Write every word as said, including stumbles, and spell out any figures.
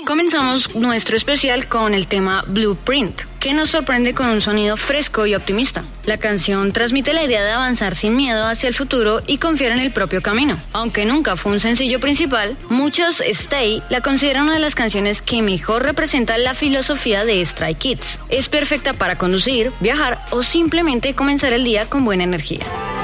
Comenzamos nuestro especial con el tema Blueprint, que nos sorprende con un sonido fresco y optimista. La canción transmite la idea de avanzar sin miedo hacia el futuro y confiar en el propio camino. Aunque nunca fue un sencillo principal, muchos Stay la consideran una de las canciones que mejor representa la filosofía de Stray Kids. Es perfecta para conducir, viajar o simplemente comenzar el día con buena energía.